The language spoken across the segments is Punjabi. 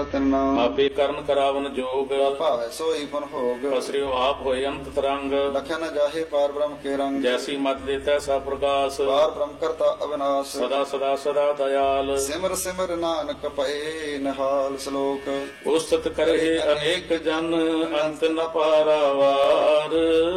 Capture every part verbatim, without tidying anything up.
ਕਰਤਾ ਤਿੰਨਾ ਆਪੇ ਕਰਨ ਕਰਾਵਨ ਜੋਗ ਭਾਵੈ ਸੋਈ ਫਨ ਭੋਗ ਪਸਰਿਓ ਆਪ ਹੋਏ ਅੰਤ ਤਰੰਗ ਲਖਿਆ ਨ ਜਾਹੇ ਪਾਰ ਬ੍ਰਹਮ ਕੇ ਰੰਗ ਜੈਸੀ ਮਤ ਦੇ ਤੈਸਾ ਪ੍ਰਕਾਸ਼ ਪਾਰ ਬ੍ਰਹਮ ਕਰਤਾ ਅਵਿਨਾਸ਼ ਸਦਾ ਸਦਾ ਸਦਾ ਦਇਆਲ ਸਿਮਰ ਸਿਮਰ ਨਾਨਕ ਪਏ ਨਿਹਾਲ ਸ਼ਲੋਕ ਉਸਤਤ ਕਰੇ ਅਨੇਕ ਜਨ ਅੰਤ ਨ ਪਾਰਾਵਾਰ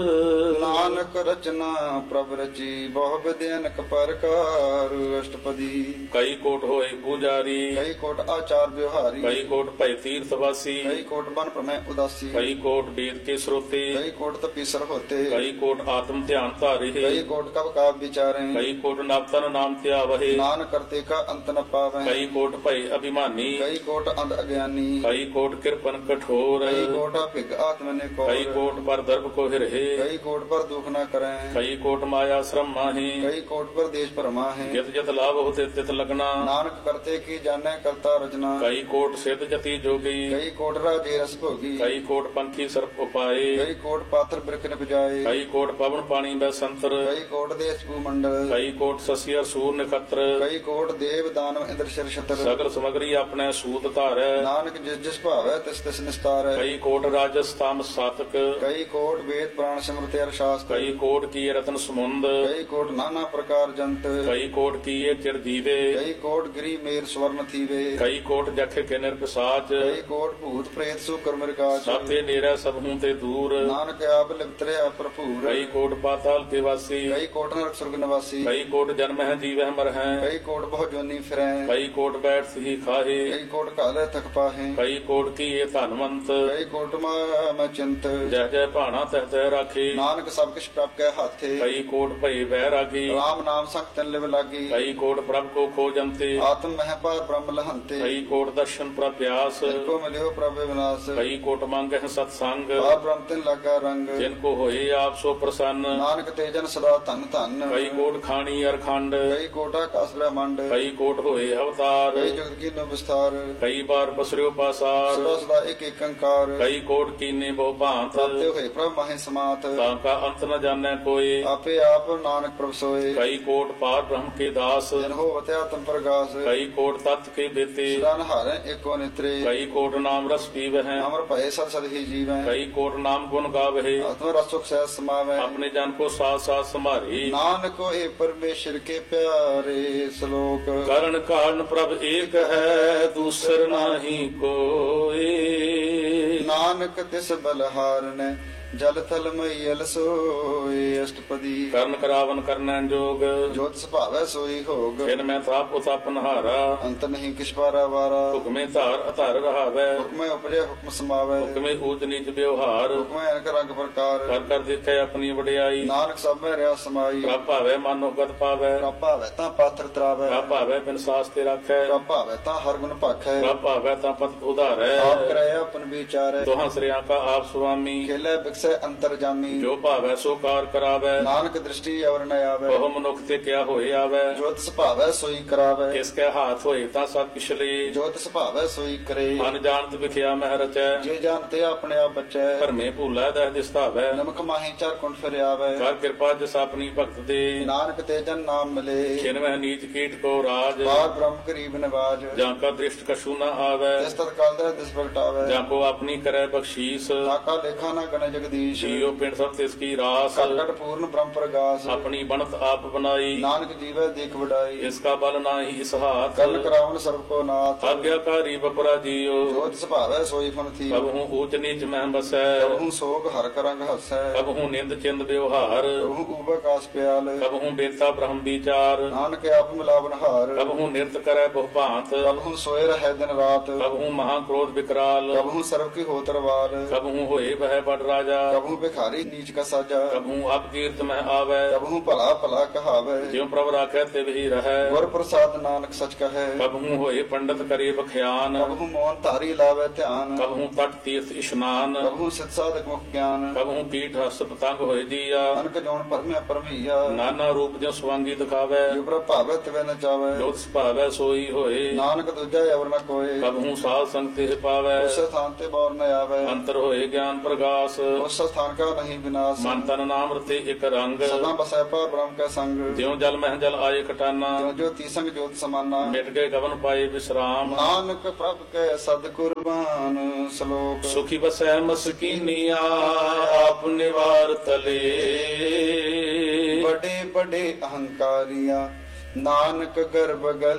ਨਾਨਕ ਰਚਨਾ ਪ੍ਰਭ ਰਚੀ ਬਹੁ ਵਿਦਿਆਨਕ ਪ੍ਰਕਾਰ ਅਸ਼ਟਪਦੀ ਕਈ ਕੋਟ ਹੋਏ ਪੂਜਾਰੀ ਕਈ ਕੋਟ ਆਚਾਰ ਵਿਵਹਾਰੀ ਕਈ ਕੋਟ ਭੈ ਤੀਰਥ ਵਾਸੀ ਕਈ ਕੋਟ ਬਨ ਪ੍ਰਮੈ ਉਦਾਸੀ ਕਈ ਕੋਟ ਵੇਦ ਕੇ ਸਰੋਤੇ ਕਈ ਕੋਟ ਤਪੀਸਰ ਹੋਤੇ ਕਈ ਕੋਟ ਆਤਮ ਧਿਆਨ ਧਾਰੇ ਕਈ ਕੋਟ ਕਬ ਕਾਬ ਵਿਚਾਰੇ ਕਈ ਕੋਟ ਨਵਤਨ ਨਾਮ ਧਿਆਵਹਿ ਨਾਨਕ ਕਰਤੇ ਕਾ ਅੰਤ ਨ ਪਾਵੈ ਕਈ ਕੋਟ ਭੈ ਅਭਿਮਾਨੀ ਕਈ ਕੋਟ ਅੰਧ ਅਗਿਆਨੀ ਕਈ ਕੋਟ ਕਿਰਪਨ ਕਠੋਰ ਕਈ ਕੋਟ ਭਿਗ ਆਤਮ ਨੇ ਕੋ ਕਈ ਕੋਟ ਪਰ ਦਰਬ ਕੋ ਹਿਰਹਿ ਕਈ ਕੋਟ ਪਰ ਦੁਖ ਨ ਕਰੈ ਕਈ ਕੋਟ ਮਾਇਆ ਸ਼ਰਮ ਮਾਹੀ ਕਈ ਕੋਟ ਪਰ ਦੇਸ਼ ਭਰਮਾ ਹੈ ਜਿਤ ਜਿਤ ਲਾਭ ਹੋਤੇ ਤਿਤ ਲਗਨਾ ਨਾਨਕ ਕਰਤੇ ਕੀ ਜਾਣੈ ਕਰਤਾ ਰਚਨਾ ਕਈ ਕੋਟ ਸਿੱਧ ਜਤੀ ਜੋਗੀ ਕਈ ਕੋਟ ਰਾਜੇ ਰਸ ਭੋਗੀ ਕਈ ਕੋਟ ਪੰਖੀ ਸਰਪ ਉਪਾਏ ਕਈ ਕੋਟ ਪਾਤਰ ਬਿਰਖ ਨ ਬਜਾਏ ਕਈ ਕੋਟ ਪਵਨ ਪਾਣੀ ਬੈ ਸੰਤਰ ਕਈ ਕੋਟ ਦੇਸ਼ ਭੂ ਮੰਡਲ ਕਈ ਕੋਟ ਸਸਿਆ ਸੂਰ ਨਖਤਰ ਕਈ ਕੋਟ ਦੇਵ ਦਾਨਵ ਇੰਦਰ ਸ਼ਰ ਛਤਰ ਸਗਲ ਸਮਗਰੀ ਆਪਣੇ ਸੂਤ ਧਾਰੈ ਨਾਨਕ ਜਿਸ ਜਿਸ ਭਾਵੈ ਤਿਸ ਤਿਸ ਨਿਸਤਾਰੈ ਕਈ ਕੋਟ ਰਾਜਸ ਤਾਮ ਸਾਤਕ ਕਈ ਕੋਟ ਵੇਦ ਪ੍ਰਾਣ ਸਿਮਰਤਿ ਅਰ ਸ਼ਾਸਤਰ ਕਈ ਕੋਟ ਕੀ ਰਤਨ ਸਮੁੰਦ ਕਈ ਕੋਟ ਨਾਨਾ ਪ੍ਰਕਾਰ ਜੰਤ ਕਈ ਕੋਟ ਕੀਏ ਚਿਰ ਦੀਵੇ ਕਈ ਕੋਟ ਗਿਰੀ ਮੇਰ ਸਵਰਨ ਥੀਵੇ ਕਈ ਕੋਟ ਜਖ ਕੇ ਨਿਰਪਸਾਚ ਕਈ ਕੋਟ ਭੂਤ ਪ੍ਰੇਤ ਸੋ ਕਰਮ ਰਿਕਾਚ ਸਾਥੇ ਨੇਰਾ ਸਭ ਹੂੰ ਤੇ ਦੂਰ ਨਾਨਕ ਆਪ ਲਿਪਤਰਿਆ ਭਰਪੂਰ ਕਈ ਕੋਟ ਪਾਤਾਲ ਕੇ ਵਾਸੀ ਕਈ ਕੋਟ ਨਰਕ ਸੁਰਗ ਨਿਵਾਸੀ ਕਈ ਕੋਟ ਜਨਮ ਹੈ ਜੀਵਹਿ ਮਰ ਹੈ ਕਈ ਕੋਟ ਬਹੁ ਜੋਨੀ ਫਿਰੈ ਕਈ ਕੋਟ ਬੈਠ ਸਹੀ ਖਾਹੇ ਕਈ ਕੋਟ ਕਾਲੇ ਤਕ ਪਾਹੇ ਕਈ ਕੋਟ ਕੀਏ ਧਨਵੰਤ ਕਈ ਕੋਟ ਮੈਂ ਚਿੰਤ ਜਹ ਜਹ ਭਾਣਾ ਤਹ ਤਹ ਰਾਖੇ ਨਾਨਕ ਸਭ ਕਿਛ ਪ੍ਰਭ ਕੈ ਹਾਥੇ ਕਈ ਕੋਟ ਭਈ ਵਹਿ ਰਾਗੀ ਰਾਮ ਨਾਮ ਸੰਗ ਤਨ ਲਿਵ ਲਾਗੀ ਕਈ ਕੋਟ ਪ੍ਰਭ ਕੋ ਖੋਜੰਤੇ ਆਤਮ ਮਹਿ ਪਾਰ ਬ੍ਰਹਮ ਲਹੰਤੇ ਕਈ ਕੋਟ ਦਰਸ਼ਨ ਪ੍ਰਪਿਆਸ ਕੋ ਮਿਲਿਓ ਪ੍ਰਭ ਵਿਨਾਸ਼ ਕਈ ਕੋਟ ਮੰਗਹਿ ਸਤ ਸੰਗ ਪਾਰ ਬ੍ਰਹਮ ਤਿਨ ਲਾਗਾ ਰੰਗ ਜਿਨ ਕੋ ਹੋਏ ਆਪ ਸੋ ਪ੍ਰਸੰਨ ਨਾਨਕ ਤੇਜਨ ਸਦਾ ਧਨ ਧਨ ਕਈ ਕੋਟ ਖਾਣੀ ਅਰਖੰਡ ਕਈ ਕੋਟਾ ਕਾਸ ਬ੍ਰਹਮੰਡ ਕਈ ਕੋਟ ਹੋਏ ਅਵਤਾਰ ਕਈ ਜਗਤ ਕੀ ਨੋ ਵਿਸਤਾਰ ਕਈ ਬਾਰ ਪਸਰਿਓ ਪਾਸਾਰ ਸਦਾ ਸਦਾ ਇੱਕ ਇੱਕ ਅੰਕਾਰ ਕਈ ਕੋਟ ਕੀਨੇ ਬਹੁ ਭਾਂਤ ਪ੍ਰਾਪਤੇ ਹੋਏ ਪ੍ਰਭ ਮਾਹੇ ਸਮਾਤ ਤਾਂ ਕਾ ਅੰਤ ਨ ਜਾਣੈ ਕੋਏ ਆਪੇ ਆਪ ਨਾਨਕ ਪ੍ਰਭ ਸੋਏ ਕਈ ਕੋਟ ਪਾਰ ਬ੍ਰਹਮ ਕੇ ਦਾਸ ਜਨ ਹੋਵਤ ਆਤਮ ਪ੍ਰਗਾਸ ਕਈ ਕੋਟ ਤਤ ਕੇ ਬੇਤੇ ਸਦਾ ਨਹਾਰੈ ਏਕੋ ਨਿਤਰੇ ਕਈ ਕੋਟ ਨਾਮ ਰਸ ਪੀਵਹਿ ਅਮਰ ਭਏ ਸਦ ਸਦ ਹੀ ਜੀਵੈ ਕਈ ਕੋਟ ਨਾਮ ਗੁਣ ਗਾਵਹਿ ਆਤਮ ਰਸ ਸੁਖ ਸਹਿ ਸਮਾਵੈ ਆਪਣੇ ਜਨ ਕੋ ਸਾਥ ਸਾਥ ਸੰਭਾਰੀ ਨਾਨਕ ਹੋਏ ਪਰਮੇਸ਼ਰ ਕੇ ਪਿਆਰੇ ਸ਼ਲੋਕ ਕਰਨ ਕਾਰਨ ਪ੍ਰਭ ਏਕ ਹੈ ਦੂਸਰ ਨਾਹੀ ਕੋਏ ਨਾਨਕ ਤਿਸ ਬਲਹਾਰਨੈ ਜਲ ਥਲ ਮਈਲ ਸੋਏ ਅਸ਼ਟਪਦੀ ਕਰਨ ਕਰਾਵਨ ਕਰਨੈ ਜੋਗ ਜੋਤ ਸੁਭਾਵੈ ਸੋਈ ਹੋਗ ਜਿਨ ਮੈਂ ਤਾਪ ਉਤਪ ਨਹਾਰਾ ਅੰਤ ਨਹੀਂ ਕਿਛ ਪਾਰਾ ਵਾਰਾ ਹੁਕਮੇ ਧਾਰ ਅਧਾਰ ਰਹਾਵੈ ਹੁਕਮੈ ਉਪਜੈ ਹੁਕਮ ਸਮਾਵੈ ਹੁਕਮੇ ਊਚ ਨੀਚ ਵਿਵਹਾਰ ਹੁਕਮੈ ਅਨਕ ਰੰਗ ਪ੍ਰਕਾਰ ਕਰ ਕਰ ਦੇਖੈ ਆਪਣੀ ਵਡਿਆਈ ਨਾਨਕ ਸਭ ਮੈਂ ਰਿਆ ਸਮਾਈ ਪ੍ਰਭ ਭਾਵੈ ਮਨੋ ਗਤ ਪਾਵੈ ਪ੍ਰਭ ਭਾਵੈ ਤਾਂ ਪਾਤਰ ਤਰਾਵੈ ਪ੍ਰਭ ਭਾਵੈ ਬਿਨ ਸਾਸ ਤੇ ਰਾਖੈ ਪ੍ਰਭ ਭਾਵੈ ਤਾਂ ਹਰ ਗੁਣ ਭਾਖੈ ਪ੍ਰਭ ਭਾਵੈ ਤਾਂ ਪਤ ਉਧਾਰੈ ਆਪ ਕਰੈ ਆਪਨ ਵਿਚਾਰੈ ਦੋਹਾਂ ਸ੍ਰਿਆਂ ਕਾ ਆਪ ਸੁਆਮੀ ਖੇਲੇ ਬਿਕਸੈ ਅੰਤਰ ਜਾਮੀ ਜੋ ਭਾਵੈ ਸੋ ਕਾਰ ਕਰਾਵੈ ਨਾਨਕ ਦ੍ਰਿਸ਼ਟੀ ਅਵਰ ਨ ਆਵੈ ਬਹੁ ਮਨੁੱਖ ਤੇ ਕਿਆ ਹੋਏ ਆਵੈ ਜੋਤ ਸੁਭਾਵੈ ਸੋਈ ਕਰਾਵੈ ਇਸ ਕੈ ਹਾਥ ਹੋਏ ਤਾਂ ਸਭ ਪਿਛਲੇ ਜੋਤ ਸੁਭਾਵੈ ਸੋਈ ਕਰੇ ਮਨ ਜਾਣਤ ਵਿਖਿਆ ਮਹਿ ਰਚੈ ਜੇ ਜਾਣਤੇ ਆਪਣੇ ਆਪ ਬਚੈ ਧਰਮੇ ਭੂਲਾ ਦਹਿ ਦਿਸਤਾਵੈ ਨਮਕ ਮਾਹੀ ਚਾਰ ਕੁੰਡ ਫਿਰ ਆਵੈ ਕਰ ਕਿਰਪਾ ਜਿਸ ਆਪਣੀ ਭਗਤ ਦੇ ਨਾਨਕ ਤੇ ਜਨ ਨਾਮ ਮਿਲੇ ਖਿਨਵਹਿ ਨੀਚ ਕੀਟ ਕੋ ਰਾਜ ਬਾਰ ਬ੍ਰਹਮ ਗਰੀਬ ਨਿਵਾਜ ਜਾਂ ਕਾ ਦ੍ਰਿਸ਼ਟ ਕਛੂ ਨ ਆਵੈ ਜਿਸ ਤਤ ਕਾਲ ਦਾ ਦਿਸ ਪ੍ਰਗਟਾਵੈ ਜਾਂ ਕੋ ਆਪਣੀ ਕਰੈ ਬਖਸ਼ੀਸ ਤਾਕਾ ਲੇਖਾ ਨਾ ਗਣ ਜਗਦੀਸ਼ ਜੀਉ ਪਿੰਡ ਸਭ ਤਿਸ ਕੀ ਰਾਸ ਘਟ ਘਟ ਪੂਰਨ ਬ੍ਰਹਮ ਪ੍ਰਗਾਸ ਆਪਣੀ ਬਣਤ ਆਪ ਬਨਾਈ ਨਾਨਕ ਜੀਵੈ ਦੇਖ ਵਡਾਈ ਇਸ ਕਾ ਬਲ ਨਾਹੀ ਇਸ ਹਾਥ ਕਰਨ ਕਰਾਵਨ ਸਰਬ ਕੋ ਨਾਥ ਆਗਿਆਕਾਰੀ ਬਪਰਾ ਜੀਉ ਜੋਤ ਸੁਭਾਵੈ ਸੋਈ ਫਨ ਥੀ ਕਬਹੂ ਊਚ ਨੀਚ ਮਹਿ ਬਸੈ ਕਬਹੂ ਸੋਗ ਹਰ ਕਰੰਗ ਹਸੈ ਕਬਹੂ ਨਿੰਦ ਚਿੰਦ ਵਿਵਹਾਰ ਕਬਹੂ ਉਬਕਾਸ ਪਿਆਲ ਕਬਹੂ ਬੇਤਾ ਬ੍ਰਹਮ ਵਿਚਾਰ ਨਾਨਕ ਆਪ ਮਿਲਾਵਨ ਹਾਰ ਕਬਹੂ ਨਿਰਤ ਕਰੈ ਬਹੁ ਭਾਂਤ ਕਬਹੂ ਸੋਏ ਰਹਿ ਦਿਨ ਰਾਤ ਕਬਹੂ ਮਹਾ ਕ੍ਰੋਧ ਵਿਕਰਾਲ ਕਬਹੂ ਸਰਬ ਕੀ ਹੋਤਰ ਵਾਰ ਕਬਹੂ ਹੋਏ ਬਹਿ ਬੜ ਰਾਜਾ ਕਬਹੂ ਭਿਖਾਰੀ ਨੀਚ ਕਾ ਸਾਜਾ ਕਬਹੂ ਅਪ ਕੀਰਤ ਮਹਿ ਆਵੈ ਕਬਹੂ ਭਲਾ ਭਲਾ ਕਹਾਵੈ ਜਿਉ ਪ੍ਰਭ ਰਾਖੈ ਤਿਵ ਹੀ ਰਹੈ ਗੁਰ ਪ੍ਰਸਾਦ ਨਾਨਕ ਸਚ ਕਹੈ ਕਬਹੂ ਹੋਏ ਪੰਡਤ ਕਰੇ ਬਖਿਆਨ ਕਬਹੂ ਮੋਹਨ ਧਾਰੀ ਲਾਵੈ ਧਿਆਨ ਕਬਹੂ ਤਟ ਤੀਰਥ ਇਸ਼ਨਾਨ ਕਬਹੂ ਸਿਧ ਸਾਧਕ ਮੁਖ ਗਿਆਨ ਕਬਹੂ ਕੀਟ ਹਸ ਪਤੰਗ ਹੋਏ ਜੀਆ ਅਨਕ ਜੋਨ ਪਰਮਿਆ ਪਰਮਈਆ ਨਾਨਾ ਰੂਪ ਜਿਉ ਸਵਾਂਗੀ ਦਿਖਾਵੈ ਜੋ ਪ੍ਰਭ ਭਾਵੈ ਤਿਵੈ ਨ ਚਾਵੈ ਜੋਤ ਸੁਭਾਵੈ ਸੋਈ ਹੋਏ ਨਾਨਕ ਦੂਜਾ ਅਵਰ ਨ ਕੋਏ ਕਬਹੂ ਸਾਧ ਸੰਗ ਤੇ ਪਾਵੈ ਉਸੇ ਥਾਨ ਤੇ ਬੌਰ ਨ ਆਵੈ ਅੰਤਰ ਹੋਏ ਗਿਆਨ ਪ੍ਰਗਾਸ ਉਸ ਸਥਾਨ ਕਾ ਨਹੀਂ ਵਿਨਾਸ਼ ਮਨ ਤਨ ਨਾਮ ਰਤੇ ਇੱਕ ਰੰਗ ਸਦਾ ਬਸੈ ਪਰ ਬ੍ਰਹਮ ਕੈ ਸੰਗ ਜਿਉ ਜਲ ਮਹਿ ਜਲ ਆਏ ਕਟਾਨਾ ਜੋ ਜੋਤੀ ਸੰਗ ਜੋਤ ਸਮਾਨਾ ਮਿਟ ਗਏ ਗਵਨ ਪਾਏ ਵਿਸਰਾਮ ਨਾਨਕ ਪ੍ਰਭ ਕੈ ਸਦ ਕੁਰਬਾਨ ਸ਼ਲੋਕ ਸੁਖੀ ਬਸੈ ਮਸਕੀਨੀਆ ਆਪ ਨਿਵਾਰ ਤਲੇ ਬੜੇ ਬੜੇ ਅਹੰਕਾਰੀਆਂ ਨਾਨਕ ਗਰਭ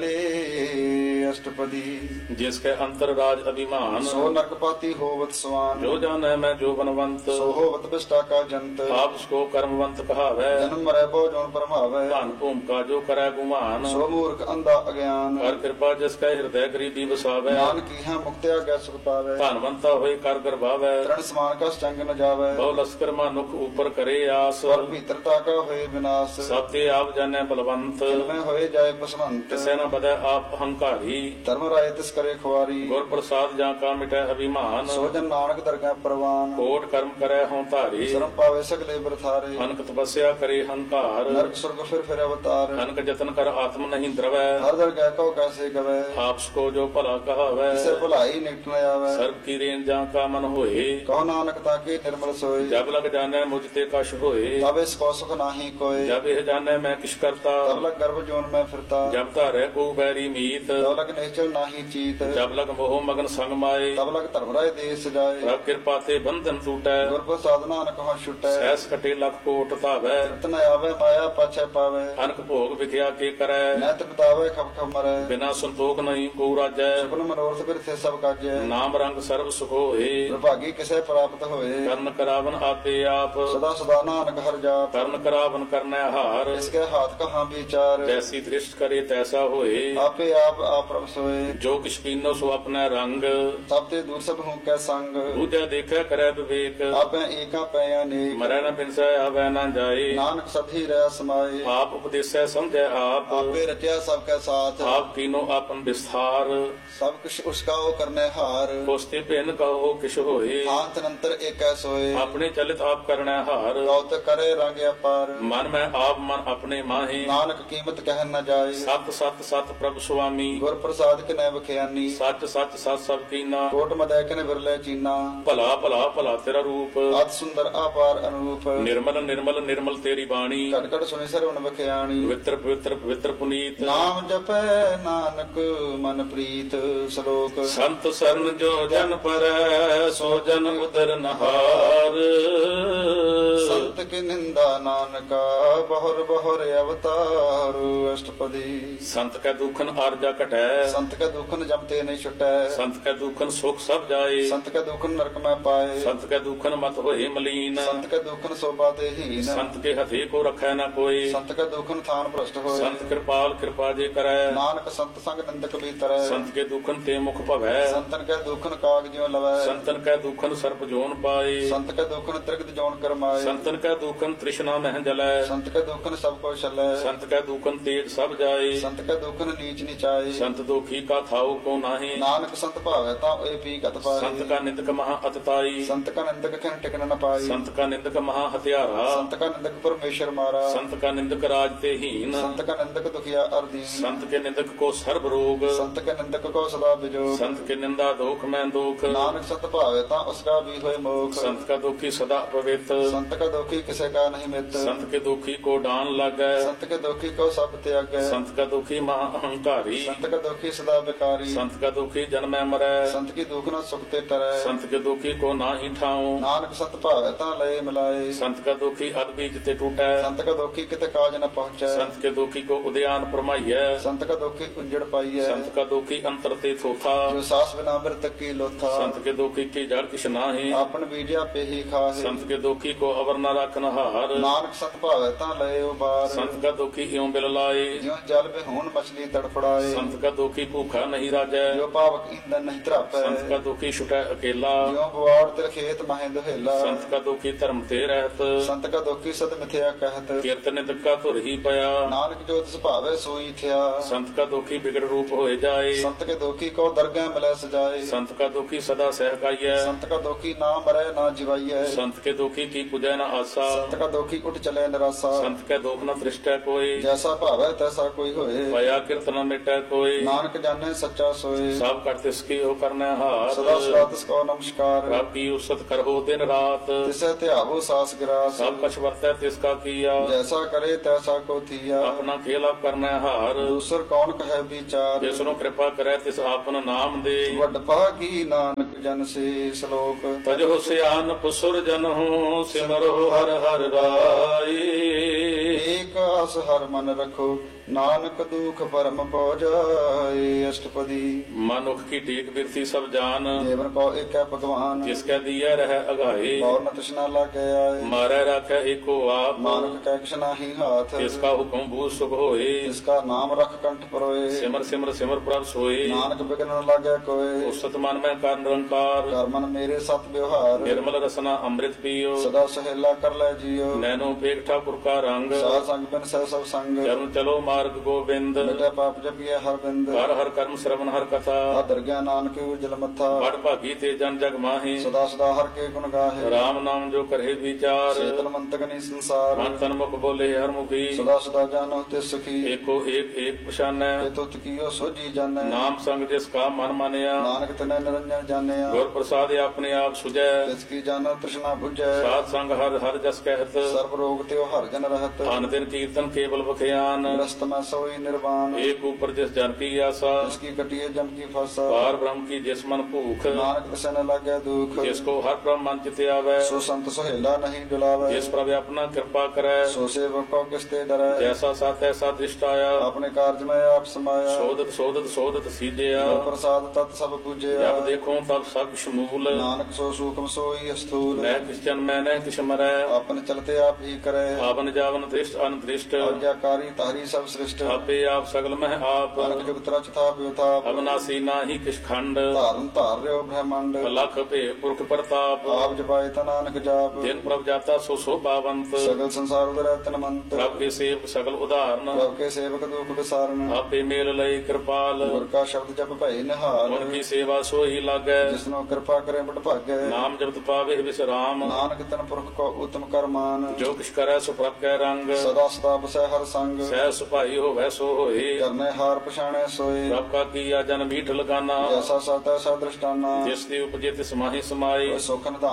ਗਲੇ ਅਸ਼ਟਪਦੀ ਜਿਸ ਕੇ ਅੰਤਰ ਰਾਜ ਅਭਿਮਾਨ ਸੋ ਨਰਕਪਾਤੀ ਹੋਵਤ ਸਵਾਨ ਜੋ ਜਾਣੈ ਮੈਂ ਜੋ ਬਨਵੰਤ ਸੋ ਹੋਵਤ ਬਿਸ਼ਟਾ ਕਾ ਜੰਤ ਆਪ ਸਕੋ ਕਰਮਵੰਤ ਕਹਾਵੈ ਜਨਮ ਮਰੈ ਬਹੁ ਜੋਨ ਪਰਮਾਵੈ ਧਨ ਭੂਮਿਕਾ ਜੋ ਕਰੈ ਗੁਮਾਨ ਸੋ ਮੂਰਖ ਅੰਧਾ ਅਗਿਆਨ ਕਰ ਕਿਰਪਾ ਜਿਸ ਕੈ ਹਿਰਦੈ ਗਰੀਬੀ ਵਸਾਵੈ ਨਾਨਕ ਕੀਹਾ ਮੁਕਤਿਆ ਗੈ ਸੁਖ ਪਾਵੈ ਧਨਵੰਤਾ ਹੋਏ ਕਰ ਗਰਭਾਵੈ ਤ੍ਰਣ ਸਮਾਨ ਕਾ ਚੰਗ ਨ ਜਾਵੈ ਬਹੁ ਲਸਕਰ ਮਾਨੁਖ ਉਪਰ ਕਰੇ ਆਸ ਸਵਰ ਭੀਤਰਤਾ ਕਾ ਹੋਏ ਵਿਨਾਸ਼ ਸਭ ਤੇ ਆਪ ਜਾਣੈ ਬਲਵੰਤ ਮੈਂ ਹੋਏ ਜਾਏ ਪਸਵੰਤ ਤਿਸੈ ਨ ਬਦੈ ਆਪ ਹੰਕਾਰੀ ਧਰਮ ਰਾਏ ਤਿਸ ਕਰੇ ਖੁਆਰੀ ਗੁਰ ਪ੍ਰਸਾਦ ਜਾਂ ਕਾ ਮਿਟੈ ਅਭਿਮਾਨ ਸੋ ਜਨ ਨਾਨਕ ਦਰਗਹਿ ਪ੍ਰਵਾਨ ਕੋਟ ਕਰਮ ਕਰੈ ਹਉ ਧਾਰੀ ਸ਼ਰਮ ਪਾਵੇ ਸਗਲੇ ਬਰਥਾਰੇ ਅਨਕ ਤਪੱਸਿਆ ਕਰੇ ਹੰਕਾਰ ਨਰਕ ਸੁਰਗ ਫਿਰ ਫਿਰ ਅਵਤਾਰ ਅਨਕ ਜਤਨ ਕਰ ਆਤਮ ਨਹੀਂ ਦਰਵੈ ਹਰ ਦਰਗਹਿ ਕੋ ਕੈਸੇ ਗਵੈ ਆਪਸ ਕੋ ਜੋ ਭਲਾ ਕਹਾਵੈ ਕਿਸੇ ਭੁਲਾਈ ਨਿਕਟ ਨ ਆਵੈ ਸਰਬ ਕੀ ਰੇਨ ਜਾਂ ਕਾ ਮਨ ਹੋਏ ਕਹੋ ਨਾਨਕ ਤਾਕੇ ਨਿਰਮਲ ਸੋਏ ਜਬ ਲਗ ਜਾਣੈ ਮੁਝ ਤੇ ਕਛ ਹੋਏ ਤਬ ਇਸ ਕੋ ਸੁਖ ਨਾਹੀ ਕੋਏ ਜਬ ਇਹ ਜਾਣੈ ਮੈਂ ਕਿਛ ਕਰਤਾ ਤਬ ਲਗ ਗਰਭ ਜੋਨ ਮੈਂ ਫਿਰਤਾ ਜਬ ਧਾਰੈ ਕੋ ਬੈਰੀ ਮੀਤ ਤਬ ਲਗ ਨਿਸ਼ਚਲ ਨਾਹੀ ਚੀਤ ਜਬ ਲਗ ਮੋਹ ਮਗਨ ਸੰਗ ਮਾਏ ਤਬ ਲਗ ਧਰਮ ਰਾਏ ਦੇਸ ਜਾਏ ਪ੍ਰਭ ਕਿਰਪਾ ਤੇ ਬੰਧਨ ਟੂਟੈ ਗੁਰ ਪ੍ਰਸਾਦ ਨਾਨਕ ਹਉ ਛੁਟੈ ਸੈਸ ਕਟੇ ਲਖ ਕੋਟ ਧਾਵੈ ਤਨ ਆਵੇ ਮਾਇਆ ਪਾਛੈ ਪਾਵੇ ਅਨਕ ਭੋਗ ਵਿਖਿਆ ਕੇ ਕਰੈ ਨੈਤ ਬਤਾਵੇ ਖਪ ਖਪ ਮਰੈ ਬਿਨਾ ਸੰਤੋਖ ਨਹੀਂ ਕੋ ਰਾਜੈ ਸੁਪਨ ਮਨੋਰਥ ਬਿਰਥੇ ਸਭ ਕਾਜੈ ਨਾਮ ਰੰਗ ਸਰਬ ਸੁਖ ਹੋਏ ਵਿਭਾਗੀ ਕਿਸੇ ਪ੍ਰਾਪਤ ਹੋਏ ਕਰਨ ਕਰਾਵਨ ਆਪੇ ਆਪ ਸਦਾ ਸਦਾ ਨਾਨਕ ਹਰ ਜਾਪ ਕਰਨ ਕਰਾਵਨ ਕਰਨੈ ਹਾਰ ਇਸਕੇ ਹਾਥ ਕਹਾਂ ਵਿਚਾਰ ਜੈਸੀ ਦ੍ਰਿਸ਼ਟ ਕਰੇ ਤੈਸਾ ਹੋਏ ਆਪੇ ਆਪ ਆਪਰਮ ਸੋਏ ਜੋ ਕਿਛ ਕੀਨੋ ਸੋ ਆਪਣਾ ਰੰਗ ਸਭ ਤੇ ਦੂਰ ਸਭ ਹੂੰ ਕੈ ਸੰਗ ਦੂਜਾ ਦੇਖੈ ਕਰੈ ਵਿਵੇਕ ਆਪੇ ਏਕਾ ਪੈ ਅਨੇਕ ਮਰੈ ਨ ਬਿਨਸੈ ਆਵੈ ਨ ਜਾਏ ਨਾਨਕ ਸਭੀ ਰਹਿ ਸਮਾਏ ਆਪ ਉਪਦੇਸੈ ਸਮਝੈ ਆਪ ਆਪੇ ਰਚਿਆ ਸਭ ਕੈ ਸਾਥ ਆਪ ਕੀਨੋ ਆਪਨ ਵਿਸਥਾਰ ਸਭ ਕੁਛ ਉਸਕਾ ਉਹ ਕਰਨੇ ਹਾਰ ਕੋਸਤੇ ਭਿੰਨ ਕਹੋ ਕਿਛ ਹੋਏ ਹਾਥ ਅਨੰਤਰ ਏਕੈ ਸੋਏ ਆਪਣੇ ਚਲਿਤ ਆਪ ਕਰਨੈ ਹਾਰ ਕਉਤ ਕਰੇ ਰੰਗ ਅਪਾਰ ਮਨ ਮੈਂ ਆਪ ਮਨ ਆਪਣੇ ਮਾਹੇ ਨਾਨਕ ਕੀਮਤ ਕਹਿ ਨ ਜਾਏ ਸਤ ਸਤ ਸਤ ਪ੍ਰਭ ਸੁਆਮੀ ਗੁਰ ਪ੍ਰਸਾਦ ਕਿਨੈ ਬਖਿਆਨੀ ਸੱਚ ਸੱਚ ਸਤ ਸਭ ਕੀਨਾ ਕੋਟ ਮਦੈ ਕਿਨੈ ਵਿਰਲੇ ਚੀਨਾ ਭਲਾ ਭਲਾ ਭਲਾ ਤੇਰਾ ਰੂਪ ਅਤ ਸੁੰਦਰ ਆਪਾਰ ਅਨੂਪ ਨਿਰਮਲ ਨਿਰਮਲ ਨਿਰਮਲ ਤੇਰੀ ਬਾਣੀ ਘਟ ਘਟ ਸੁਣੀ ਸਰਵਣ ਬਖਿਆਣੀ ਪਵਿੱਤਰ ਪਵਿੱਤਰ ਪਵਿੱਤਰ ਪੁਨੀਤ ਨਾਮ ਜਪੈ ਨਾਨਕ ਮਨ ਪ੍ਰੀਤ ਸ਼ਲੋਕ ਸੰਤ ਸਰਨ ਜੋ ਜਨ ਪਰੈ ਸੋ ਜਨ ਉਦਰ ਨਹਾਰ ਸੰਤ ਕੀ ਨਿੰਦਾ ਨਾਨਕਾ ਬਹੁਰ ਬਹੁਰ ਅਵਤਾਰ ਅਸ਼ਟਪਦੀ ਸੰਤ ਕੈ ਦੁਖਨ ਆਰਜਾ ਘਟੈ ਸੰਤ ਕੈ ਦੁਖਨ ਜਮ ਤੇ ਨਹੀਂ ਛੁਟੈ ਸੰਤ ਕੈ ਦੁਖਨ ਸੁਖ ਸਭ ਜਾਏ ਸੰਤ ਕੈ ਦੁਖਨ ਨਰਕ ਮੈਂ ਪਾਏ ਸੰਤ ਕੈ ਦੁਖਨ ਮਤ ਹੋਏ ਮਲੀਨ ਸੰਤ ਕੈ ਦੁਖਨ ਸੋਭਾ ਤੇ ਹੀਨ ਸੰਤ ਕੇ ਹਥੇ ਕੋ ਰਖੈ ਨਾ ਕੋਈ ਸੰਤ ਕੈ ਦੁਖਨ ਥਾਨ ਭ੍ਰਸ਼ਟ ਹੋਏ ਸੰਤ ਕਿਰਪਾਲ ਕਿਰਪਾ ਜੇ ਕਰੈ ਨਾਨਕ ਸੰਤ ਸੰਗ ਨਿੰਦਕ ਵੀ ਤਰੈ ਸੰਤ ਕੇ ਦੁਖਨ ਤੇ ਮੁਖ ਭਵੈ ਸੰਤਨ ਕੈ ਦੁਖਨ ਕਾਗ ਜਿਉ ਲਵੈ ਸੰਤਨ ਕੈ ਦੁਖਨ ਸਰਪ ਜੋਨ ਪਾਏ ਸੰਤ ਕੈ ਦੁਖਨ ਤ੍ਰਿਗਤ ਜੋਨ ਕਰਮਾਏ ਸੰਤਨ ਕੈ ਦੁਖਨ ਤ੍ਰਿਸ਼ਨਾ ਮਹਿ ਜਲੈ ਸੰਤ ਕੈ ਦੁਖਨ ਸਭ ਕੋ ਛਲੈ ਸੰਤ ਕੈ ਦੁਖਨ ਤੇਜ ਸਭ ਜਾਏ ਸੰਤ ਕੈ ਦੁਖਨ ਨੀਚ ਨਿਚਾਏ ਸੰਤ ਦੁਖੀ ਕਾ ਥਾਉ ਕੋ ਨਾਹੀ ਨਾਨਕ ਸੰਤ ਭਾਵੈ ਤਾਂ ਏ ਪੀ ਗਤ ਪਾਏ ਸੰਤ ਕਾ ਨਿੰਦਕ ਮਹਾ ਅਤਤਾਈ ਸੰਤ ਕਾ ਨਿੰਦਕ ਖਿਨ ਟਿਕਨ ਨ ਪਾਈ ਸੰਤ ਕਾ ਨਿੰਦਕ ਮਹਾ ਹਤਿਆਰਾ ਸੰਤ ਕਾ ਨਿੰਦਕ ਪਰਮੇਸ਼ਰ ਮਾਰਾ ਸੰਤ ਕਾ ਨਿੰਦਕ ਰਾਜ ਤੇ ਹੀਨ ਸੰਤ ਕਾ ਨਿੰਦਕ ਦੁਖੀਆ ਅਰਦੀਨ ਸੰਤ ਕੇ ਨਿੰਦਕ ਕੋ ਸਰਬ ਰੋਗ ਸੰਤ ਕੈ ਨਿੰਦਕ ਕੋ ਸਦਾ ਬਿਜੋਗ ਸੰਤ ਕੇ ਨਿੰਦਾ ਦੋਖ ਮੈਂ ਦੋਖ ਨਾਨਕ ਸੰਤ ਭਾਵੈ ਤਾਂ ਉਸਕਾ ਵੀ ਹੋਏ ਮੋਖ ਸੰਤ ਕਾ ਦੁਖੀ ਸਦਾ ਪਵਿੱਤ ਸੰਤ ਕਾ ਦੁਖੀ ਕਿਸੇ ਕਾ ਨਹੀਂ ਮਿੱਤ ਸੰਤ ਕੇ ਦੁਖੀ ਕੋ ਡਾਨ ਲਾਗੈ ਸੰਤ ਕੇ ਦੁਖੀ ਕੋ ਸਭ ਤਿਆਗੈ ਸੰਤ ਕਾ ਦੁਖੀ ਮਹਾ ਅਹੰਕਾਰੀ ਸੰਤ ਕਾ ਦੁਖੀ ਸਦਾ ਬਿਕਾਰੀ ਸੰਤ ਕਾ ਦੁਖੀ ਜਨਮੈ ਮਰੈ ਸੰਤ ਕੀ ਦੁਖ ਨਾ ਸੁਖ ਤੇ ਤਰੈ ਸੰਤ ਕੇ ਦੁਖੀ ਕੋ ਨਾਹੀ ਠਾਉ ਨਾਨਕ ਸੰਤ ਭਾਵੈ ਤਾਂ ਲਏ ਮਿਲਾਏ ਸੰਤ ਕਾ ਦੁਖੀ ਅਦ ਬੀਜ ਤੇ ਟੂਟੈ ਸੰਤ ਕਾ ਦੁਖੀ ਕਿਤੇ ਕਾਜ ਨ ਪਹੁੰਚੈ ਸੰਤ ਕੇ ਦੁਖੀ ਕੋ ਉਦਿਆਨ ਪਰਮਾਈਐ ਸੰਤ ਕਾ ਦੁਖੀ ਉਜੜ ਪਾਈਐ ਸੰਤ ਕਾ ਦੁਖੀ ਅੰਤਰ ਤੇ ਥੋਥਾ ਜੋ ਸਾਸ ਬਿਨਾ ਮਿਰਤ ਕੀ ਲੋਥਾ ਸੰਤ ਕੇ ਦੁਖੀ ਕੀ ਜੜ ਕਿਛ ਨਾਹੀ ਆਪਨ ਬੀਜਿਆ ਪੇਹੀ ਖਾਹੇ ਸੰਤ ਕੇ ਦੁਖੀ ਕੋ ਅਵਰ ਨ ਰਖਨ ਹਾਰ ਨਾਨਕ ਸੰਤ ਭਾਵੈ ਤਾਂ ਲਏ ਉਬਾਰ ਸੰਤ ਕਾ ਦੁਖੀ ਇਉ ਬਿਲ ਲਾਏ ਜਿਉ ਜਲ ਬਿਹੂਨ ਮਛਲੀ ਤੜਫੜਾਏ ਸੰਤ ਕਾ ਦੁਖੀ ਭੂਖਾ ਨਹੀਂ ਰਾਜੈ ਜੋ ਪਾਵਕ ਇੰਦਨ ਨਹੀਂ ਧਰਾਪੈ ਸੰਤ ਕਾ ਦੁਖੀ ਛੁਟੈ ਅਕੇਲਾ ਜਿਉ ਬਵਾੜ ਤੇ ਖੇਤ ਮਹਿ ਦੁਹੇਲਾ ਸੰਤ ਕਾ ਦੁਖੀ ਧਰਮ ਤੇ ਰਹਿਤ ਸੰਤ ਕਾ ਦੁਖੀ ਸਦ ਮਿਥਿਆ ਕਹਿਤ ਕੀਰਤਨ ਨਿਤਕਾ ਧੁਰ ਹੀ ਪਿਆ ਨਾਨਕ ਜੋ ਤਿਸ ਭਾਵੈ ਸੋਈ ਥਿਆ ਸੰਤ ਕਾ ਦੁਖੀ ਬਿਗੜ ਰੂਪ ਹੋਏ ਜਾਏ ਸੰਤ ਕੇ ਦੁਖੀ ਕੋ ਦਰਗਹਿ ਮਿਲੈ ਸਜਾਏ ਸੰਤ ਕਾ ਦੁਖੀ ਸਦਾ ਸਹਿਕਾਈਐ ਸੰਤ ਕਾ ਦੁਖੀ ਨਾ ਮਰੈ ਨਾ ਜਿਵਾਈਐ ਸੰਤ ਕੇ ਦੁਖੀ ਕੀ ਪੁਜੈ ਨ ਆਸਾ ਸੰਤ ਕਾ ਦੁਖੀ ਉਠ ਚਲੇ ਨਿਰਾਸਾ ਸੰਤ ਕੈ ਦੁਖ ਨ ਤ੍ਰਿਸ਼ਟੈ ਕੋਈ ਜੈਸਾ ਭਾਵ ਭਾਵੈ ਤੈਸਾ ਕੋਈ ਹੋਏ। ਭਇਆ ਕਿਰਤ ਨ ਮਿਟੈ ਕੋਈ, ਨਾਨਕ ਜਾਣੈ ਸੱਚਾ ਸੋਏ। ਸਭ ਕਰ ਤਿਸ ਕੀ ਹੋ ਕਰਨਾ ਹਾਰ। ਸਦਾ ਸਦਾ ਤਿਸ ਕੋ ਨਮਸਕਾਰ, ਰਾਤੀ ਉਸਤ ਕਰੋ ਦਿਨ ਰਾਤ, ਤਿਸੈ ਧਿਆਵੋ ਸਾਸ ਗਰਾਸ। ਸਭ ਕਛ ਵਰਤੈ ਤਿਸ ਕਾ ਕੀਆ, ਜੈਸਾ ਕਰੇ ਤੈਸਾ ਕੋ ਥੀਆ। ਆਪਣਾ ਖੇਲਾ ਕਰਨਾ ਹਾਰ। ਦੂਸਰ ਕੌਣ ਕਹੈ ਵਿਚਾਰ, ਜਿਸ ਨੂੰ ਕਿਰਪਾ ਕਰੈ ਤਿਸ ਆਪਨ ਨਾਮ ਦੇ। ਵੱਡ ਭਾਗੀ ਨਾਨਕ ਜਨ ਸੇ ਸ਼ਲੋਕ। ਤਜੋ ਸਿਆਨ ਸੁਰ ਜਨਹੁ, ਸਿਮਰੋ ਹਰ ਹਰ ਰਾਈ। ਏਕ ਆਸ ਹਰ ਮਨ ਰਖੋ, ਨਾਨਕ ਦੁਖ ਪਰਮ ਪਉ ਜਾਏ। ਅਸ਼ਟਪਦੀ ਮਨੁਖ ਕੀ ਟੇਕ ਬਿਰਤੀ ਸਭ ਜਾਨ, ਦੇਵਨ ਕੋ ਏਕੈ ਭਗਵਾਨ। ਜਿਸ ਕੈ ਦੀਐ ਰਹਿ ਅਗਾਏ, ਔਰ ਨ ਤ੍ਰਿਸ਼ਨਾ ਲਾਗੈ ਆਏ। ਮਾਰੈ ਰਾਖੈ ਏਕੋ ਆਪ, ਨਾਨਕ ਕੈ ਕਿਛ ਨਾਹੀ ਹਾਥ। ਜਿਸ ਕਾ ਹੁਕਮ ਬੂਝ ਸੁਖ ਹੋਏ। ਜਿਸ ਕਾ ਨਾਮ ਰਖ ਕੰਠ ਪਰੋਏ। ਸਿਮਰ ਸਿਮਰ ਸਿਮਰ ਪ੍ਰਭ ਸੋਏ, ਨਾਨਕ ਬਿਗਨ ਨ ਲਾਗੈ ਕੋਏ। ਉਸਤ ਮਨ ਮੈਂ ਕਰ ਨਿਰੰਕਾਰ, ਕਰ ਮਨ ਮੇਰੇ ਸਤ ਵਿਵਹਾਰ। ਨਿਰਮਲ ਰਸਨਾ ਅੰਮ੍ਰਿਤ ਪੀਓ। ਸਦਾ ਸਹੇਲਾ ਕਰ ਲੈ ਜੀਓ। ਨੈਨੋ ਪੇਖ ਠਾਕੁਰ ਕਾ ਰੰਗ, ਸਾਧ ਸੰਗ ਬਿਨ ਸਹਿ ਸਭ ਸੰਗ। ਚਰਨ ਚਲੋ ਮਾਰਗ ਗੋਬਿੰਦ। ਮਿਟੈ ਪਾਪ ਜਪੀਐ ਹਰ ਬਿੰਦ। ਹਰ ਹਰ ਕਰਮ ਸ਼ਰਵਨ ਹਰ ਕਥਾ, ਆਦਰ ਗਿਆ ਨਾਨਕ ਉਜਲ ਮੱਥਾ। ਬੜ ਭਾਗੀ ਤੇ ਜਨ ਜਗ ਮਾਹੀ। ਸਦਾ ਸਦਾ ਹਰ ਕੇ ਗੁਣ ਗਾਹੇ। ਰਾਮ ਨਾਮ ਜੋ ਕਰੇ ਵਿਚਾਰ, ਚੇਤਨ ਮੰਤਕ ਨੀ ਸੰਸਾਰ। ਮਨ ਤਨ ਮੁਖ ਬੋਲੇ ਹਰ ਮੁਖੀ। ਸਦਾ ਸਦਾ ਜਾਣੋ ਤੇ ਸੁਖੀ। ਏਕੋ ਏਕ ਏਕ ਪਛਾਨੈ, ਇਹ ਤੁਤ ਕੀਓ ਸੋਜੀ ਜਾਣੈ। ਨਾਮ ਸੰਗ ਜਿਸ ਕਾ ਮਨ ਮਾਨਿਆ। ਨਾਨਕ ਤਨੈ ਨਿਰੰਜਨ ਜਾਣਿਆ। ਗੁਰ ਪ੍ਰਸਾਦ ਆਪਣੇ ਆਪ ਸੁਝੈ, ਤਿਸ ਕੀ ਜਾਣੋ ਤ੍ਰਿਸ਼ਨਾ ਬੁਝੈ। ਸਾਧ ਸੰਗ ਹਰ ਹਰ ਜਸ ਕਹਿਤ। ਸਰਬ ਰੋਗ ਤੇ ਹਰ ਜਨ ਰਹਤ। ਅਨ ਦਿਨ ਕੀਰਤਨ ਕੇਵਲ ਬਖਿਆਨ, ਗ੍ਰਸਤ ਮੈਂ ਸੋਈ ਨਿਰਵਾਨ। ਏਕ ਉਪਰ ਜਿਸ ਜਨ ਕੀ ਆਸਾ। ਤਿਸ ਕੀ ਕਟਿਏ ਜਮ ਕੀ ਫਾਸਾ। ਪਾਰ ਬ੍ਰਹਮ ਕੀ ਜਿਸ ਮਨ ਭੂਖ, ਨਾਨਕ ਤਿਸੈ ਨ ਲਾਗੈ ਦੁਖ। ਜਿਸ ਕੋ ਹਰ ਬ੍ਰਹਮ ਮਨ ਚਿਤ ਆਵੈ। ਸੋ ਸੰਤ ਸੁਹੇਲਾ ਨਹੀਂ ਡੁਲਾਵੈ। ਜਿਸ ਪ੍ਰਭ ਆਪਣਾ ਕਿਰਪਾ ਕਰੈ, ਸੋ ਸੇਵਕ ਕੋ ਕਿਸ ਤੇ ਡਰੈ। ਜੈਸਾ ਸਤ ਐਸਾ ਦ੍ਰਿਸ਼ਟ ਆਇਆ। ਆਪਣੇ ਕਾਰਜ ਮੈਂ ਆਪ ਸਮਾਇਆ। ਸੋਧਤ ਸੋਧਤ ਸੋਧਤ ਸੀਜਿਆ। ਗੁਰ ਪ੍ਰਸਾਦ ਤਤ ਸਭ ਪੂਜਿਆ। ਜਬ ਦੇਖੋ ਤਬ ਸਭ ਸ਼ਮੂਲ, ਨਾਨਕ ਸੋ ਸੂਖਮ ਸੋਈ ਅਸਥੂਲ। ਮੈਂ ਕਿਸ ਜਨਮੈ ਨਹਿ ਕਿਛ ਮਰੈ। ਆਪਨ ਚਲਤੇ ਆਪ ਹੀ ਕਰੈ। ਆਵਨ ਜਾਵਨ ਦ੍ਰਿਸ਼ਟ ਅਨਦ੍ਰਿਸ਼ਟ, ਆਗਿਆਕਾਰੀ ਤਾਰੀ ਸਭ ਸ੍ਰਿਸ਼ਟ। ਆਪੇ ਆਪ ਸਗਲ ਮਹਿ ਆਪ। ਅਨਕ ਜੁਗਤ ਰਚ ਥਾਪ ਵਿਥਾਪ। ਅਬਨਾਸੀ ਨਾਹੀ ਕਿਛ ਖੰਡ, ਧਾਰਨ ਧਾਰ ਰਿਓ ਬ੍ਰਹਮੰਡ। ਲਖ ਭੇ ਪੁਰਖ ਪ੍ਰਤਾਪ। ਆਪ ਜਪਾਏ ਤਾ ਨਾਨਕ ਜਾਪ। ਜਿਨ ਪ੍ਰਭ ਜਾਤਾ ਸੋ ਸੋ ਪਾਵੰਤ। ਸਗਲ ਸੰਸਾਰ ਉਦਰੈ ਤਨ ਮੰਤ। ਪ੍ਰਭ ਕੇ ਸੇਵਕ ਸਗਲ ਉਦਾਹਰਨ, ਪ੍ਰਭ ਕੇ ਸੇਵਕ ਦੁਖ ਵਿਸਾਰਨ। ਆਪੇ ਮੇਲ ਲਈ ਕਿਰਪਾਲ। ਗੁਰ ਕਾ ਸ਼ਬਦ ਜਪ ਭਏ ਨਿਹਾਲ। ਗੁਣ ਕੀ ਸੇਵਾ ਸੋਈ ਲਾਗੈ, ਜਿਸਨੋ ਕਿਰਪਾ ਕਰੇ ਬਟ ਭਾਗੈ। ਨਾਮ ਜਪਤ ਪਾਵੇ ਵਿਸਰਾਮ। ਨਾਨਕ ਤਨ ਪੁਰਖ ਕੋ ਉਤਮ ਕਰਮਾਨ। ਜੋ ਕਿਛ ਕਰੈ ਸੋ ਪ੍ਰਭ ਕੈ ਰੰਗ, ਸਦਾ ਸਦਾ ਬਸੈ ਹਰ ਸੰਗ। ਸਹਿ ਸੁਭਾਈ ਹੋਵੈ ਸੋ ਹੋਏ। ਕਰਨੇ ਹਾਰ ਪਛਾਣੈ ਸੋਏ। ਪ੍ਰਭ ਕਾ ਕੀਆ ਜਨ ਮੀਠ ਲਗਾਨਾ, ਜੈਸਾ ਸਤ ਐਸਾ ਦ੍ਰਿਸ਼ਟਾਨਾ। ਜਿਸ ਦੀ ਉਪਜੇ ਤਿਸ ਮਾਹੀ ਸਮਾਈ। ਕੋਈ ਸੁਖ ਨਿਧਾਨ